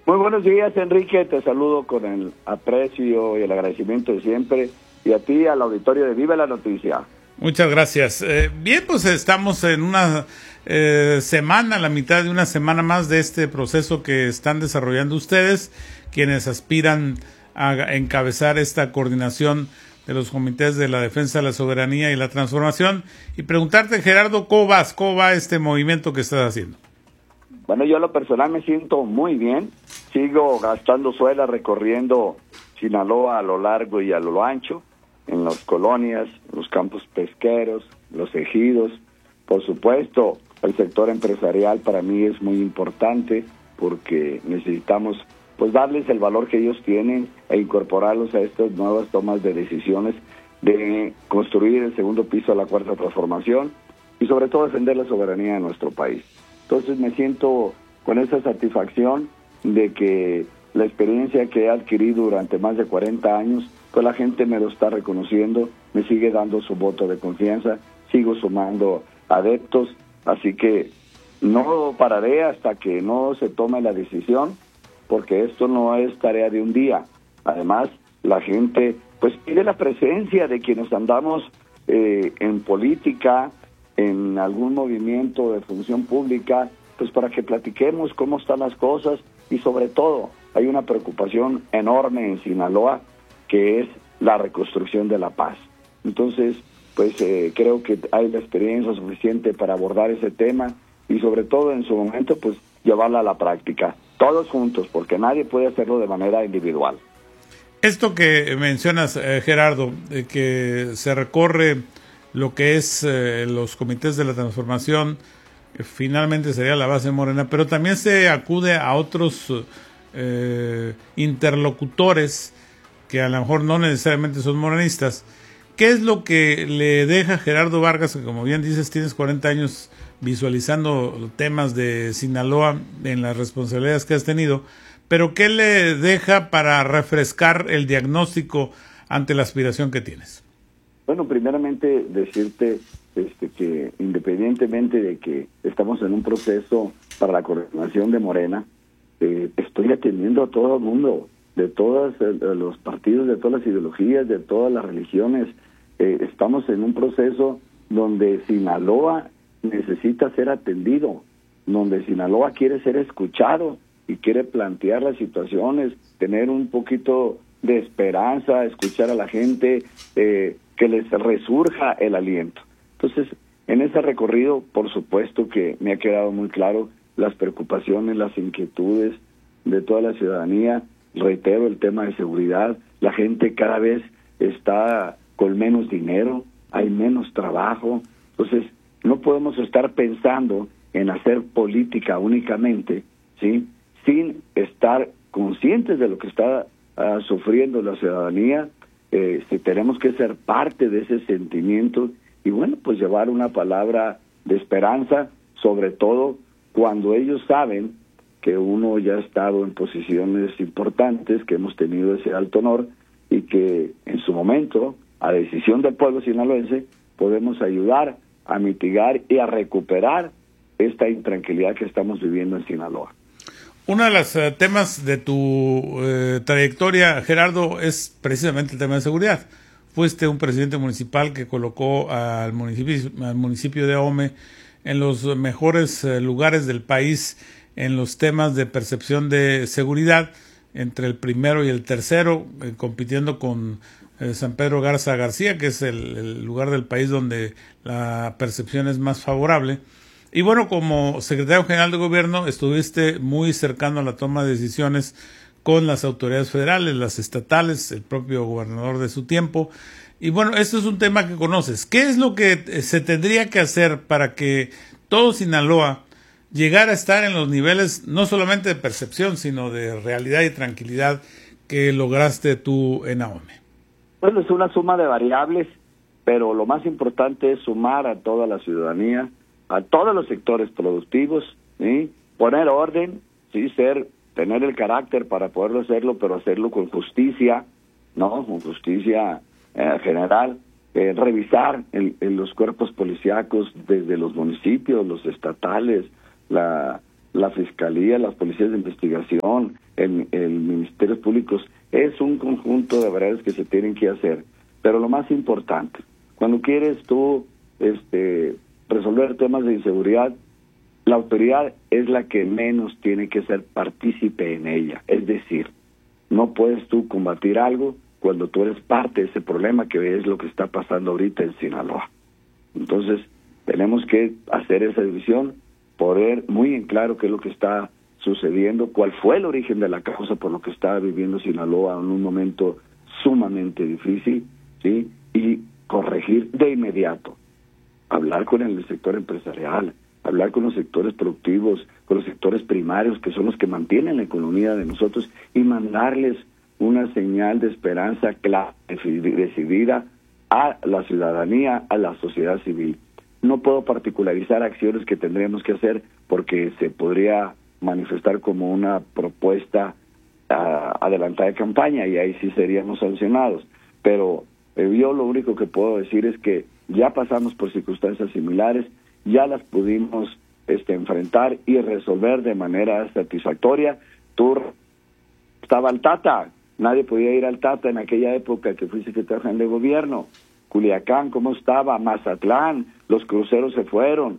Muy buenos días, Enrique. Te saludo con el aprecio y el agradecimiento de siempre. Y a ti, al auditorio de Vive la Noticia. Muchas gracias. Bien, pues estamos en una semana, la mitad de una semana más de este proceso que están desarrollando ustedes, quienes aspiran a encabezar esta coordinación de los comités de la defensa de la soberanía y la transformación. Y preguntarte, Gerardo, ¿cómo vas? ¿Cómo va este movimiento que estás haciendo? Bueno, yo a lo personal me siento muy bien. Sigo gastando suela, recorriendo Sinaloa a lo largo y a lo ancho, en las colonias, los campos pesqueros, los ejidos. Por supuesto, el sector empresarial para mí es muy importante porque necesitamos pues darles el valor que ellos tienen e incorporarlos a estas nuevas tomas de decisiones de construir el segundo piso de la cuarta transformación y sobre todo defender la soberanía de nuestro país. Entonces me siento con esa satisfacción de que la experiencia que he adquirido durante más de 40 años, pues la gente me lo está reconociendo, me sigue dando su voto de confianza, sigo sumando adeptos, así que no pararé hasta que no se tome la decisión, porque esto no es tarea de un día. Además, la gente pues pide la presencia de quienes andamos en política, en algún movimiento de función pública, pues para que platiquemos cómo están las cosas y sobre todo hay una preocupación enorme en Sinaloa que es la reconstrucción de la paz. Entonces, pues creo que hay la experiencia suficiente para abordar ese tema y sobre todo en su momento pues llevarla a la práctica, todos juntos, porque nadie puede hacerlo de manera individual. Esto que mencionas, Gerardo, que se recorre lo que es los comités de la transformación, finalmente sería la base morena, pero también se acude a otros interlocutores que a lo mejor no necesariamente son morenistas. ¿Qué es lo que le deja Gerardo Vargas, que como bien dices tienes 40 años visualizando temas de Sinaloa en las responsabilidades que has tenido, pero qué le deja para refrescar el diagnóstico ante la aspiración que tienes? Bueno, primeramente decirte que independientemente de que estamos en un proceso para la coordinación de Morena, estoy atendiendo a todo el mundo, de todos los partidos, de todas las ideologías, de todas las religiones. Estamos en un proceso donde Sinaloa necesita ser atendido, donde Sinaloa quiere ser escuchado y quiere plantear las situaciones, tener un poquito de esperanza, escuchar a la gente, que les resurja el aliento. Entonces, en ese recorrido, por supuesto que me ha quedado muy claro las preocupaciones, las inquietudes de toda la ciudadanía. Reitero, el tema de seguridad, la gente cada vez está con menos dinero, hay menos trabajo, entonces no podemos estar pensando en hacer política únicamente, ¿sí?, sin estar conscientes de lo que está sufriendo la ciudadanía. Tenemos que ser parte de ese sentimiento y bueno, pues llevar una palabra de esperanza, sobre todo cuando ellos saben que uno ya ha estado en posiciones importantes, que hemos tenido ese alto honor y que en su momento, a decisión del pueblo sinaloense, podemos ayudar a mitigar y a recuperar esta intranquilidad que estamos viviendo en Sinaloa. Uno de los temas de tu trayectoria, Gerardo, es precisamente el tema de seguridad. Fuiste un presidente municipal que colocó al municipio de Ahome en los mejores lugares del país en los temas de percepción de seguridad, entre el primero y el tercero, compitiendo con San Pedro Garza García, que es el lugar del país donde la percepción es más favorable. Y bueno, como secretario general de gobierno estuviste muy cercano a la toma de decisiones con las autoridades federales, las estatales, el propio gobernador de su tiempo. Y bueno, esto es un tema que conoces. ¿Qué es lo que se tendría que hacer para que todo Sinaloa llegara a estar en los niveles no solamente de percepción, sino de realidad y tranquilidad que lograste tú en Ahome? Bueno, es una suma de variables, pero lo más importante es sumar a toda la ciudadanía, a todos los sectores productivos, ¿sí?, poner orden, sí, tener el carácter para poderlo hacerlo, pero hacerlo con justicia, ¿no?, con justicia general, revisar los cuerpos policíacos desde los municipios, los estatales, la Fiscalía, las policías de investigación, el Ministerios Públicos, es un conjunto de variables que se tienen que hacer. Pero lo más importante, cuando quieres tú resolver temas de inseguridad, la autoridad es la que menos tiene que ser partícipe en ella. Es decir, no puedes tú combatir algo cuando tú eres parte de ese problema, que es lo que está pasando ahorita en Sinaloa. Entonces, tenemos que hacer esa división, poner muy en claro qué es lo que está sucediendo, cuál fue el origen de la causa por lo que está viviendo Sinaloa en un momento sumamente difícil, ¿sí? Y corregir de inmediato. Hablar con el sector empresarial, hablar con los sectores productivos, con los sectores primarios, que son los que mantienen la economía de nosotros, y mandarles una señal de esperanza clara, decidida a la ciudadanía, a la sociedad civil. No puedo particularizar acciones que tendríamos que hacer porque se podría manifestar como una propuesta adelantada de campaña y ahí sí seríamos sancionados. Pero yo lo único que puedo decir es que ya pasamos por circunstancias similares, ya las pudimos enfrentar y resolver de manera satisfactoria. Estaba el Tata, nadie podía ir al Tata en aquella época que fui secretario general de gobierno. Culiacán, ¿cómo estaba? Mazatlán, los cruceros se fueron,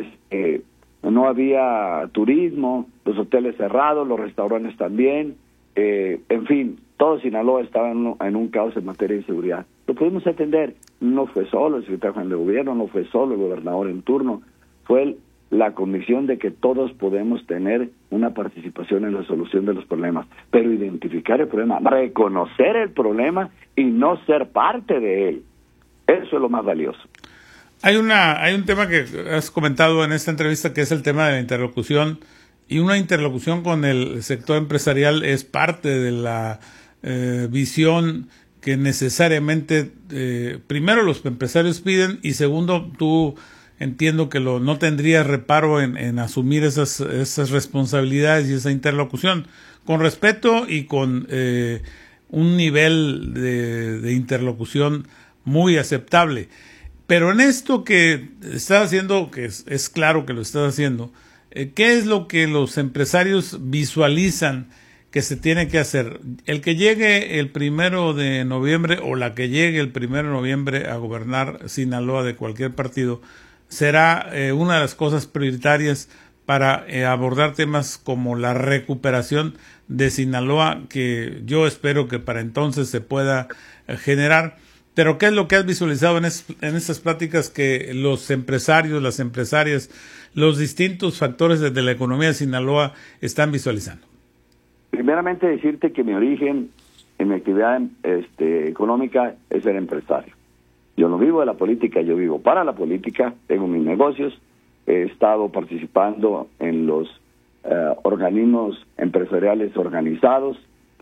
no había turismo, los hoteles cerrados, los restaurantes también, en fin, todo Sinaloa estaba en un caos en materia de seguridad. Lo pudimos atender, no fue solo el secretario general de gobierno, no fue solo el gobernador en turno, fue la convicción de que todos podemos tener una participación en la solución de los problemas, pero identificar el problema, reconocer el problema y no ser parte de él. Eso es lo más valioso. Hay un tema que has comentado en esta entrevista, que es el tema de la interlocución, y una interlocución con el sector empresarial es parte de la visión que necesariamente primero los empresarios piden, y segundo, tú entiendo que no tendrías reparo en asumir esas responsabilidades y esa interlocución con respeto y con un nivel de interlocución muy aceptable. Pero en esto que estás haciendo, que es claro que lo estás haciendo, ¿qué es lo que los empresarios visualizan que se tiene que hacer? El que llegue el 1 de noviembre o la que llegue el 1 de noviembre a gobernar Sinaloa de cualquier partido será una de las cosas prioritarias para abordar temas como la recuperación de Sinaloa, que yo espero que para entonces se pueda generar. Pero ¿qué es lo que has visualizado en estas pláticas que los empresarios, las empresarias, los distintos factores de la economía de Sinaloa están visualizando? Primeramente decirte que mi origen en mi actividad económica es ser empresario. Yo no vivo de la política, yo vivo para la política, tengo mis negocios, he estado participando en los organismos empresariales organizados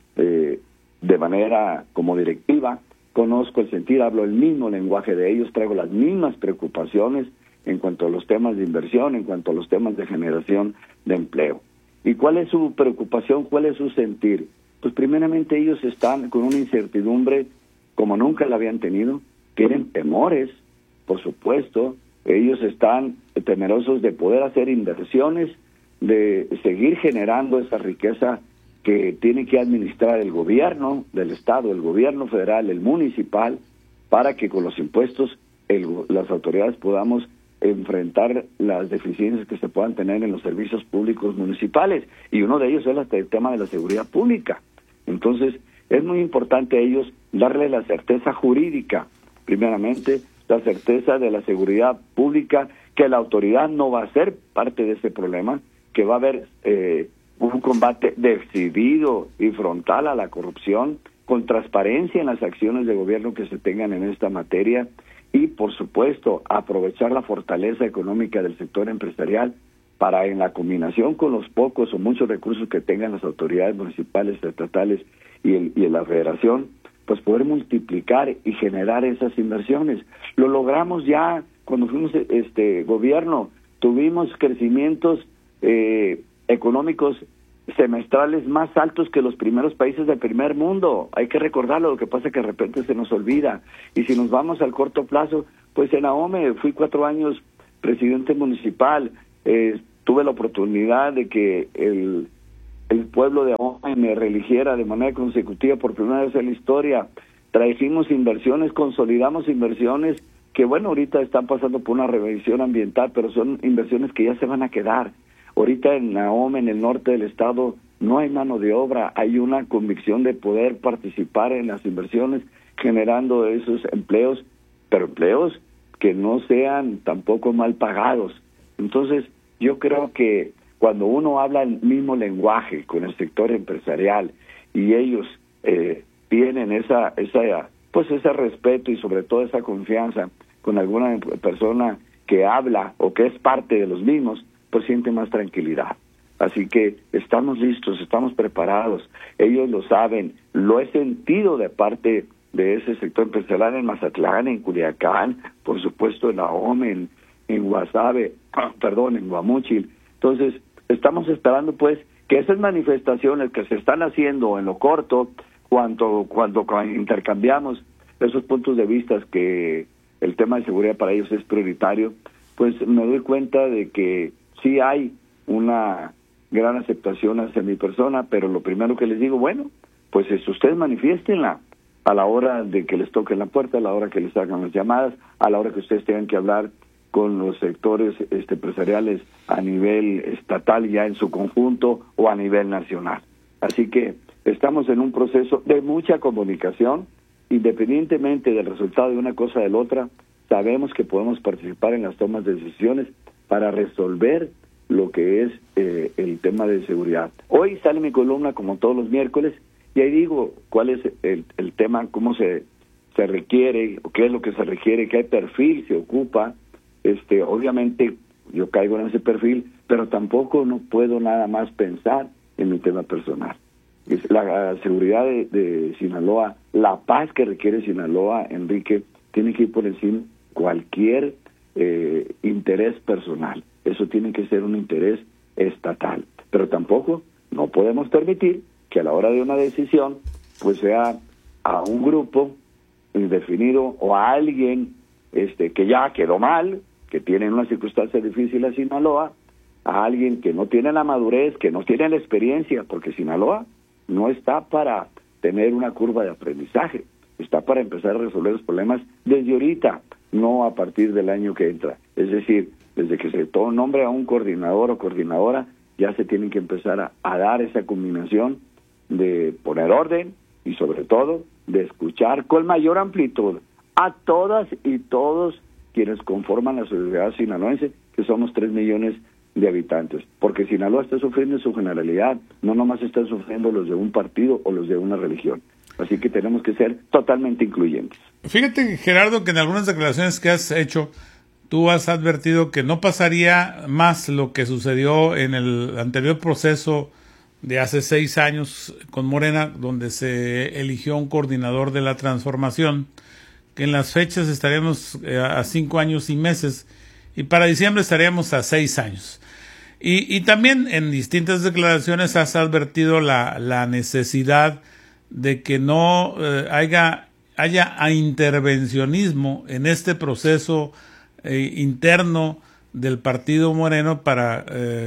de manera como directiva. Conozco el sentir, hablo el mismo lenguaje de ellos, traigo las mismas preocupaciones en cuanto a los temas de inversión, en cuanto a los temas de generación de empleo. ¿Y cuál es su preocupación? ¿Cuál es su sentir? Pues primeramente ellos están con una incertidumbre como nunca la habían tenido, tienen temores, por supuesto, ellos están temerosos de poder hacer inversiones, de seguir generando esa riqueza que tiene que administrar el gobierno del Estado, el gobierno federal, el municipal, para que con los impuestos las autoridades podamos enfrentar las deficiencias que se puedan tener en los servicios públicos municipales, y uno de ellos es el tema de la seguridad pública. Entonces, es muy importante a ellos darle la certeza jurídica, primeramente, la certeza de la seguridad pública, que la autoridad no va a ser parte de ese problema, que va a haber un combate decidido y frontal a la corrupción, con transparencia en las acciones de gobierno que se tengan en esta materia, y por supuesto aprovechar la fortaleza económica del sector empresarial para, en la combinación con los pocos o muchos recursos que tengan las autoridades municipales, estatales y la federación, pues poder multiplicar y generar esas inversiones. Lo logramos ya cuando fuimos gobierno, tuvimos crecimientos económicos semestrales más altos que los primeros países del primer mundo. Hay que recordarlo, lo que pasa es que de repente se nos olvida. Y si nos vamos al corto plazo, pues en Ahome fui 4 años presidente municipal, tuve la oportunidad de que el pueblo de Ahome me reeligiera de manera consecutiva por primera vez en la historia. Trajimos inversiones, consolidamos inversiones que, bueno, ahorita están pasando por una revisión ambiental, pero son inversiones que ya se van a quedar. Ahorita en Ahome, en el norte del estado, no hay mano de obra, hay una convicción de poder participar en las inversiones, generando esos empleos, pero empleos que no sean tampoco mal pagados. Entonces, yo creo que cuando uno habla el mismo lenguaje con el sector empresarial y ellos tienen ese respeto y sobre todo esa confianza con alguna persona que habla o que es parte de los mismos, pues siente más tranquilidad. Así que estamos listos, estamos preparados, ellos lo saben, lo he sentido de parte de ese sector empresarial en Mazatlán, en Culiacán, por supuesto en Ahome, en Guasave, en Guamúchil. Entonces, estamos esperando pues que esas manifestaciones que se están haciendo en lo corto, cuando intercambiamos esos puntos de vista que el tema de seguridad para ellos es prioritario, pues me doy cuenta de que sí hay una gran aceptación hacia mi persona, pero lo primero que les digo, bueno, pues ustedes manifiéstenla a la hora de que les toquen la puerta, a la hora que les hagan las llamadas, a la hora que ustedes tengan que hablar con los sectores empresariales a nivel estatal ya en su conjunto o a nivel nacional. Así que estamos en un proceso de mucha comunicación, independientemente del resultado de una cosa o de la otra, sabemos que podemos participar en las tomas de decisiones para resolver lo que es el tema de seguridad. Hoy sale mi columna como todos los miércoles y ahí digo cuál es el tema, cómo se requiere, o qué es lo que se requiere, qué perfil se ocupa. Obviamente yo caigo en ese perfil, pero tampoco no puedo nada más pensar en mi tema personal. Es la seguridad de Sinaloa, la paz que requiere Sinaloa, Enrique, tiene que ir por encima de cualquier interés personal. Eso tiene que ser un interés estatal. Pero tampoco no podemos permitir que a la hora de una decisión, pues sea a un grupo indefinido o a alguien que ya quedó mal, que tiene una circunstancia difícil a Sinaloa, a alguien que no tiene la madurez, que no tiene la experiencia, porque Sinaloa no está para tener una curva de aprendizaje, está para empezar a resolver los problemas desde ahorita, no a partir del año que entra. Es decir, desde que se nombre a un coordinador o coordinadora, ya se tienen que empezar a dar esa combinación de poner orden y sobre todo de escuchar con mayor amplitud a todas y todos quienes conforman la sociedad sinaloense, que somos 3 millones de habitantes, porque Sinaloa está sufriendo en su generalidad, no nomás están sufriendo los de un partido o los de una religión. Así que tenemos que ser totalmente incluyentes. Fíjate, Gerardo, que en algunas declaraciones que has hecho, tú has advertido que no pasaría más lo que sucedió en el anterior proceso de hace 6 años con Morena, donde se eligió un coordinador de la transformación, que en las fechas estaríamos a 5 años y meses, y para diciembre estaríamos a 6 años. Y también en distintas declaraciones has advertido la necesidad de que no haya intervencionismo en este proceso interno del partido Moreno para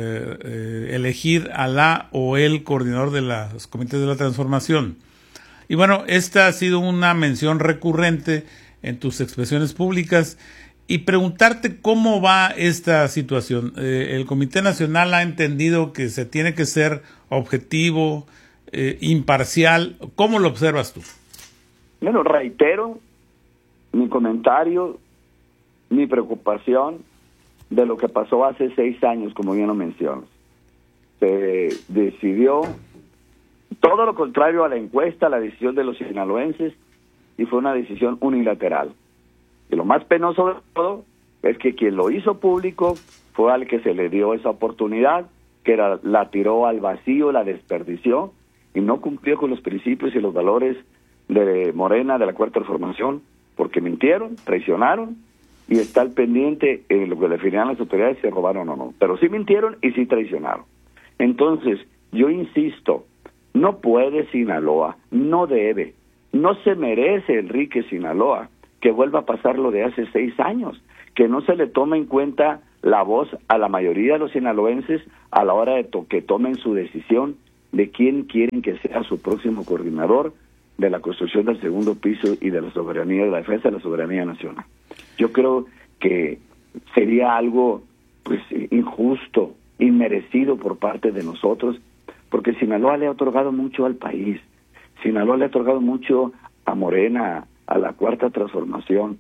elegir a la o el coordinador de los comités de la transformación. Y bueno, esta ha sido una mención recurrente en tus expresiones públicas y preguntarte cómo va esta situación. El Comité Nacional ha entendido que se tiene que ser objetivo, imparcial. ¿Cómo lo observas tú? Bueno, reitero mi comentario, mi preocupación de lo que pasó hace 6 años, como bien lo mencionas. Se decidió todo lo contrario a la encuesta, a la decisión de los sinaloenses, y fue una decisión unilateral. Y lo más penoso de todo es que quien lo hizo público fue al que se le dio esa oportunidad, que la tiró al vacío, la desperdició, y no cumplió con los principios y los valores de Morena, de la Cuarta Transformación, porque mintieron, traicionaron, y está al pendiente en lo que definían las autoridades si robaron o no. Pero sí mintieron y sí traicionaron. Entonces, yo insisto, no puede Sinaloa, no debe, no se merece Enrique Sinaloa que vuelva a pasar lo de hace 6 años, que no se le tome en cuenta la voz a la mayoría de los sinaloenses a la hora de que tomen su decisión de quién quieren que sea su próximo coordinador de la construcción del segundo piso y de la soberanía, de la defensa de la soberanía nacional. Yo creo que sería algo pues injusto, inmerecido por parte de nosotros, porque Sinaloa le ha otorgado mucho al país, Sinaloa le ha otorgado mucho a Morena, a la Cuarta Transformación.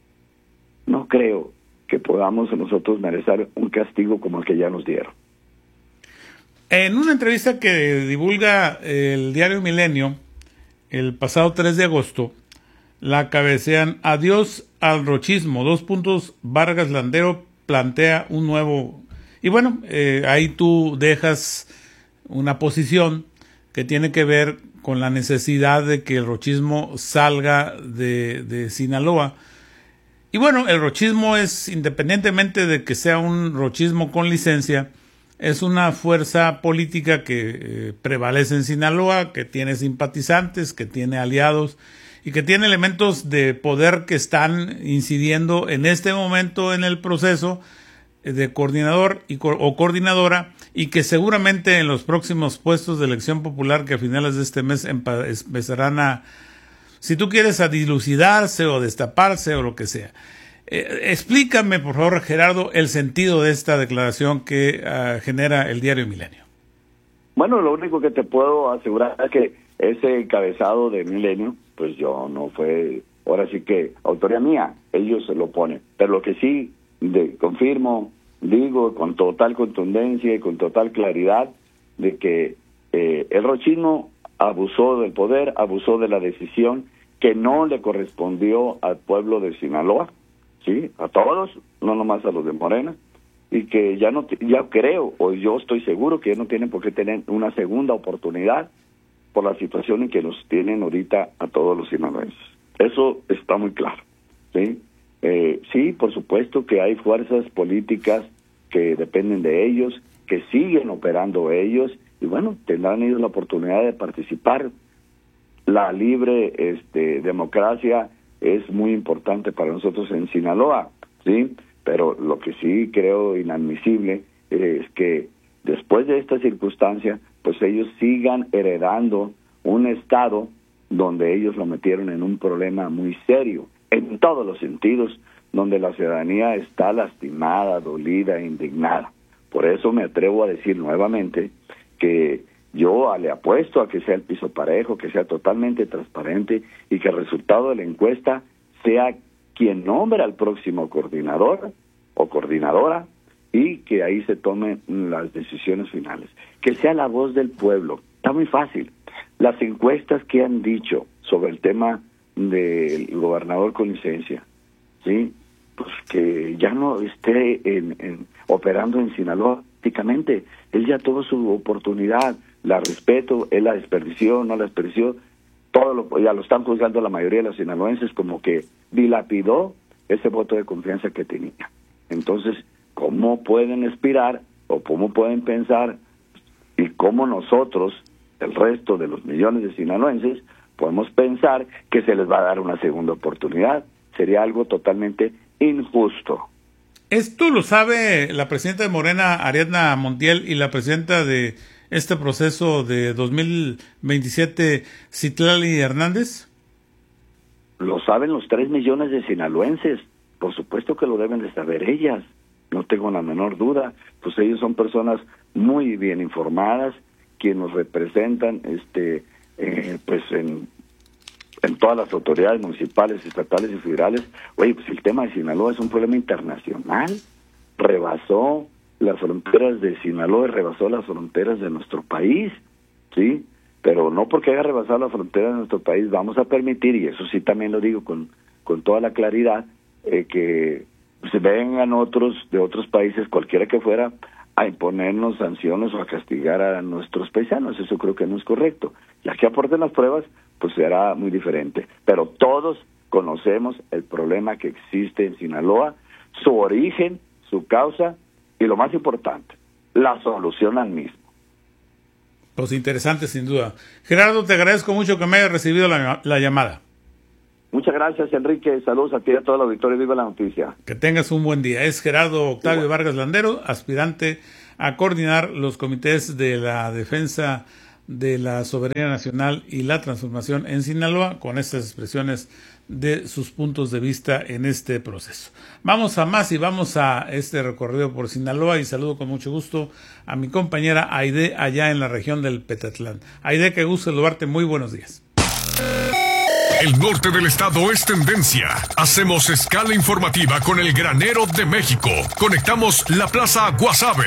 No creo que podamos nosotros merecer un castigo como el que ya nos dieron. En una entrevista que divulga el diario Milenio, el pasado 3 de agosto, la cabecean "Adiós al rochismo", Vargas Landero plantea un nuevo... Y bueno, ahí tú dejas una posición que tiene que ver con la necesidad de que el rochismo salga de Sinaloa. Y bueno, el rochismo es, independientemente de que sea un rochismo con licencia, es una fuerza política que prevalece en Sinaloa, que tiene simpatizantes, que tiene aliados y que tiene elementos de poder que están incidiendo en este momento en el proceso de coordinador o coordinadora, y que seguramente en los próximos puestos de elección popular que a finales de este mes empezarán a, si tú quieres, a dilucidarse o destaparse o lo que sea. Explícame, por favor, Gerardo, el sentido de esta declaración que genera el diario Milenio. Bueno, lo único que te puedo asegurar es que ese encabezado de Milenio, pues yo no fue, ahora sí que autoría mía, ellos se lo ponen. Pero lo que sí confirmo, digo con total contundencia y con total claridad, de que el rochismo abusó del poder, abusó de la decisión que no le correspondió al pueblo de Sinaloa, sí, a todos, no nomás a los de Morena, y que ya creo, o yo estoy seguro que ya no tienen por qué tener una segunda oportunidad por la situación en que nos tienen ahorita a todos los sinaloenses. Eso está muy claro, ¿sí? Sí, por supuesto que hay fuerzas políticas que dependen de ellos, que siguen operando ellos, y bueno, tendrán ellos la oportunidad de participar. La libre democracia es muy importante para nosotros en Sinaloa, ¿sí? Pero lo que sí creo inadmisible es que después de esta circunstancia, pues ellos sigan heredando un estado donde ellos lo metieron en un problema muy serio, en todos los sentidos, donde la ciudadanía está lastimada, dolida, indignada. Por eso me atrevo a decir nuevamente que yo le apuesto a que sea el piso parejo, que sea totalmente transparente y que el resultado de la encuesta sea quien nombra al próximo coordinador o coordinadora, y que ahí se tomen las decisiones finales. Que sea la voz del pueblo. Está muy fácil. Las encuestas que han dicho sobre el tema del gobernador con licencia, ¿sí? Pues que ya no esté operando en Sinaloa prácticamente. Él ya tuvo su oportunidad, la respeto, él la desperdició, no la desperdició, ya lo están juzgando la mayoría de los sinaloenses como que dilapidó ese voto de confianza que tenía. Entonces, ¿cómo pueden aspirar o cómo pueden pensar y cómo nosotros, el resto de los millones de sinaloenses, podemos pensar que se les va a dar una segunda oportunidad? Sería algo totalmente injusto. Esto lo sabe la presidenta de Morena, Ariadna Montiel, y la presidenta de este proceso de 2027, Citlali Hernández. Lo saben los 3 millones de sinaloenses. Por supuesto que lo deben de saber ellas. No tengo la menor duda. Pues ellos son personas muy bien informadas, quienes nos representan, pues en todas las autoridades municipales, estatales y federales. Oye, pues el tema de Sinaloa es un problema internacional. Rebasó las fronteras de Sinaloa, rebasó las fronteras de nuestro país, ¿sí? Pero no porque haya rebasado la frontera de nuestro país vamos a permitir, y eso sí también lo digo con toda la claridad, que se vengan otros de otros países, cualquiera que fuera, a imponernos sanciones o a castigar a nuestros paisanos. Eso creo que no es correcto. Ya que aporten las pruebas, pues será muy diferente. Pero todos conocemos el problema que existe en Sinaloa, su origen, su causa y lo más importante, la solución al mismo. Pues interesante, sin duda. Gerardo, te agradezco mucho que me hayas recibido la llamada. Muchas gracias, Enrique. Saludos a ti y a toda la auditoría. Viva la noticia. Que tengas un buen día. Es Gerardo Octavio Vargas Landero, aspirante a coordinar los comités de la defensa de la soberanía nacional y la transformación en Sinaloa, con estas expresiones de sus puntos de vista en este proceso. Vamos a más y vamos a este recorrido por Sinaloa, y saludo con mucho gusto a mi compañera Aide allá en la región del Petatlán. Aide, qué gusto saludarte, muy buenos días. El norte del estado es tendencia. Hacemos escala informativa con el granero de México. Conectamos la Plaza Guasave.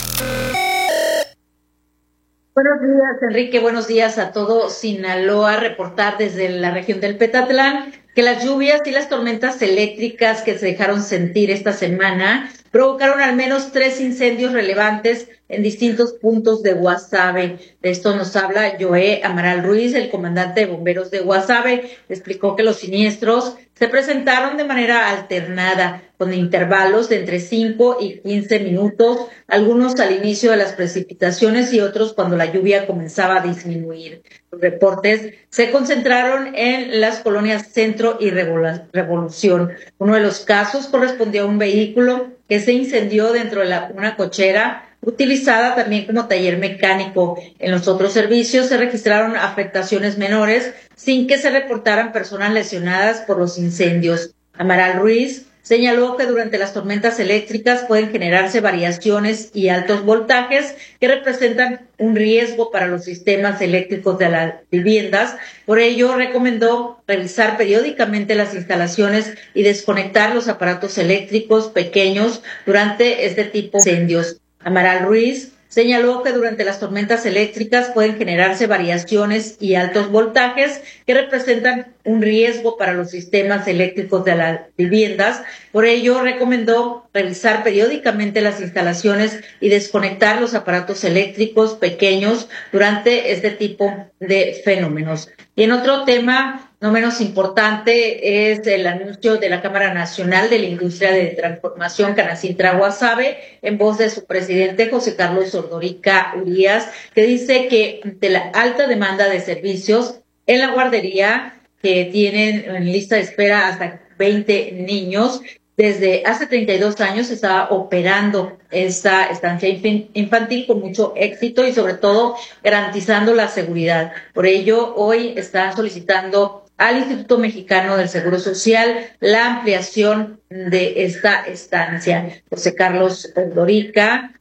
Buenos días, Enrique. Buenos días a todo Sinaloa. Reportar desde la región del Petatlán que las lluvias y las tormentas eléctricas que se dejaron sentir esta semana provocaron al menos 3 incendios relevantes en distintos puntos de Guasave. De esto nos habla Joé Amaral Ruiz, el comandante de bomberos de Guasave. Explicó que los siniestros se presentaron de manera alternada, con intervalos de entre 5 y 15 minutos, algunos al inicio de las precipitaciones y otros cuando la lluvia comenzaba a disminuir. Los reportes se concentraron en las colonias Centro y Revolución. Uno de los casos correspondió a un vehículo que se incendió dentro de una cochera utilizada también como taller mecánico. En los otros servicios se registraron afectaciones menores sin que se reportaran personas lesionadas por los incendios. Amaral Ruiz señaló que durante las tormentas eléctricas pueden generarse variaciones y altos voltajes que representan un riesgo para los sistemas eléctricos de las viviendas. Por ello, recomendó revisar periódicamente las instalaciones y desconectar los aparatos eléctricos pequeños durante este tipo de incendios. Amaral Ruiz señaló que durante las tormentas eléctricas pueden generarse variaciones y altos voltajes que representan un riesgo para los sistemas eléctricos de las viviendas. Por ello, recomendó revisar periódicamente las instalaciones y desconectar los aparatos eléctricos pequeños durante este tipo de fenómenos. Y en otro tema, no menos importante, es el anuncio de la Cámara Nacional de la Industria de Transformación Canacintra Guasave, en voz de su presidente José Carlos Ordorica Urías, que dice que ante la alta demanda de servicios en la guardería, que tienen en lista de espera hasta 20 niños, desde hace 32 años se estaba operando esta estancia infantil con mucho éxito y sobre todo garantizando la seguridad. Por ello, hoy están solicitando al Instituto Mexicano del Seguro Social la ampliación de esta estancia. José Carlos Ordorica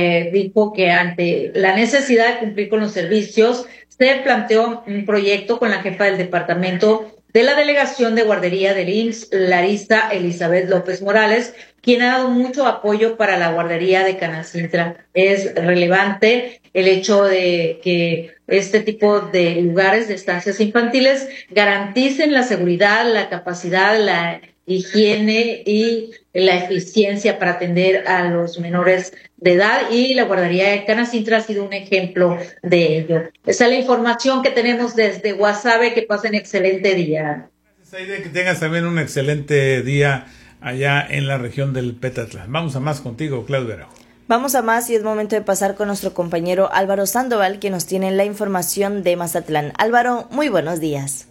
dijo que ante la necesidad de cumplir con los servicios, se planteó un proyecto con la jefa del departamento de la Delegación de Guardería del IMSS, Larisa Elizabeth López Morales, quien ha dado mucho apoyo para la guardería de Canacintra. Es relevante el hecho de que este tipo de lugares, de estancias infantiles, garanticen la seguridad, la capacidad, la higiene y la eficiencia para atender a los menores de edad, y la guardería de Canacintra ha sido un ejemplo de ello. Esa es la información que tenemos desde Guasave. Que pasen excelente día. Gracias, Aide, que tengas también un excelente día allá en la región del Petatlán. Vamos a más contigo, Claudia Araujo. Vamos a más y es momento de pasar con nuestro compañero Álvaro Sandoval, que nos tiene la información de Mazatlán. Álvaro, muy buenos días.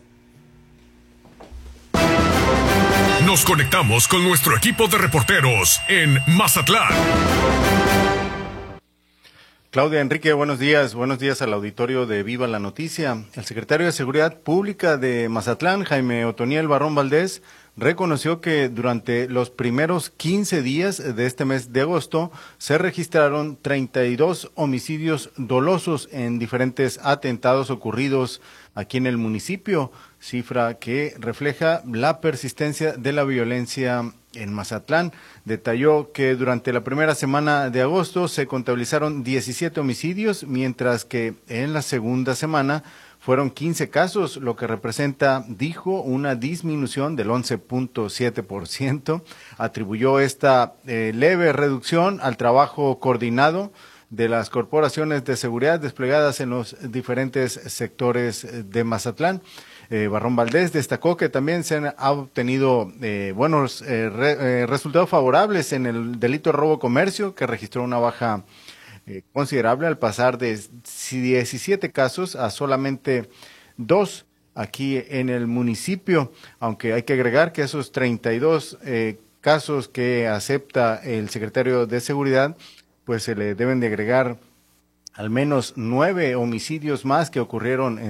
Nos conectamos con nuestro equipo de reporteros en Mazatlán. Claudia, Enrique, buenos días. Buenos días al auditorio de Viva la Noticia. El secretario de Seguridad Pública de Mazatlán, Jaime Otoniel Barrón Valdés, reconoció que durante los primeros 15 días de este mes de agosto se registraron 32 homicidios dolosos en diferentes atentados ocurridos aquí en el municipio, cifra que refleja la persistencia de la violencia en Mazatlán. Detalló que durante la primera semana de agosto se contabilizaron 17 homicidios, mientras que en la segunda semana fueron 15 casos, lo que representa, dijo, una disminución del 11.7%. Atribuyó esta leve reducción al trabajo coordinado de las corporaciones de seguridad desplegadas en los diferentes sectores de Mazatlán. Barrón Valdés destacó que también se han obtenido buenos resultados favorables en el delito de robo comercio, que registró una baja considerable al pasar de 17 casos a solamente 2 aquí en el municipio, aunque hay que agregar que esos 32 casos que acepta el secretario de Seguridad, pues se le deben de agregar al menos 9 homicidios más que ocurrieron en